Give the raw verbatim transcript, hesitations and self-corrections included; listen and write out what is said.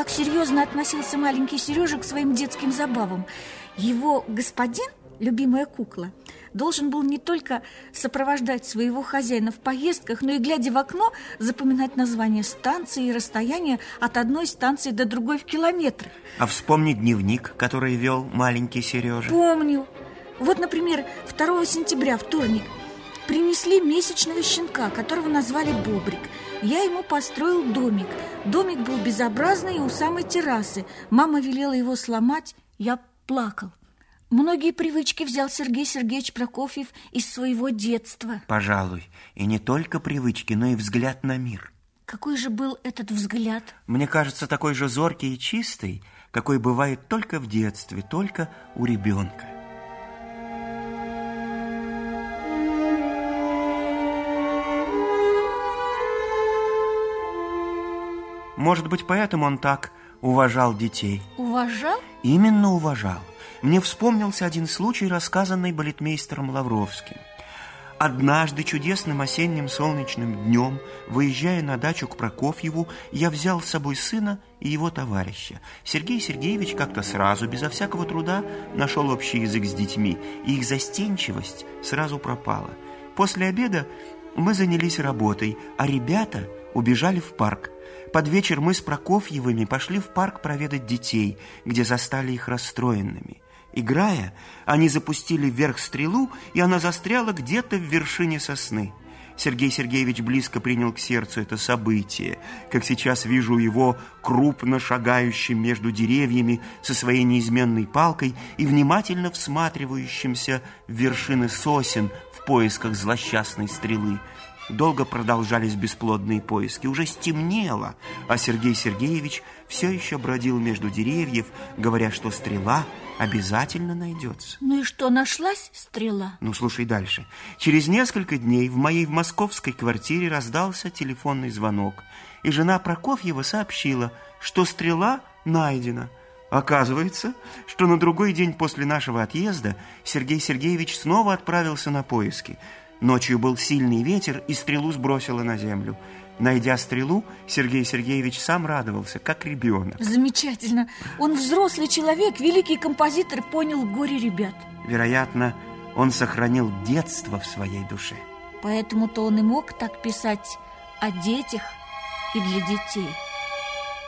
серьезно относился маленький Сережа к своим детским забавам. Его господин, любимая кукла, должен был не только сопровождать своего хозяина в поездках, но и, глядя в окно, запоминать названия станций и расстояния от одной станции до другой в километрах. А вспомни дневник, который вел маленький Сережа. Помню. Вот, например, второго сентября, вторник, принесли месячного щенка, которого назвали Бобрик. Я ему построил домик. Домик был безобразный и у самой террасы. Мама велела его сломать, я плакал. Многие привычки взял Сергей Сергеевич Прокофьев из своего детства. Пожалуй, и не только привычки, но и взгляд на мир. Какой же был этот взгляд? Мне кажется, такой же зоркий и чистый, какой бывает только в детстве, только у ребенка. Может быть, поэтому он так уважал детей. Уважал? Именно уважал. Мне вспомнился один случай, рассказанный балетмейстером Лавровским. Однажды чудесным осенним солнечным днем, выезжая на дачу к Прокофьеву, я взял с собой сына и его товарища. Сергей Сергеевич как-то сразу, безо всякого труда, нашел общий язык с детьми, и их застенчивость сразу пропала. После обеда мы занялись работой, а ребята убежали в парк. Под вечер мы с Прокофьевыми пошли в парк проведать детей, где застали их расстроенными. Играя, они запустили вверх стрелу, и она застряла где-то в вершине сосны. Сергей Сергеевич близко принял к сердцу это событие, как сейчас вижу его крупно шагающим между деревьями со своей неизменной палкой и внимательно всматривающимся в вершины сосен в поисках злосчастной стрелы. Долго продолжались бесплодные поиски. Уже стемнело, а Сергей Сергеевич все еще бродил между деревьев, говоря, что стрела обязательно найдется. Ну и что, нашлась стрела? Ну, слушай дальше. Через несколько дней в моей московской квартире раздался телефонный звонок, и жена Прокофьева сообщила, что стрела найдена. Оказывается, что на другой день после нашего отъезда Сергей Сергеевич снова отправился на поиски. Ночью был сильный ветер, и стрелу сбросило на землю. Найдя стрелу, Сергей Сергеевич сам радовался, как ребенок. Замечательно. Он взрослый человек, великий композитор, понял горе ребят. Вероятно, он сохранил детство в своей душе. Поэтому-то он и мог так писать о детях и для детей.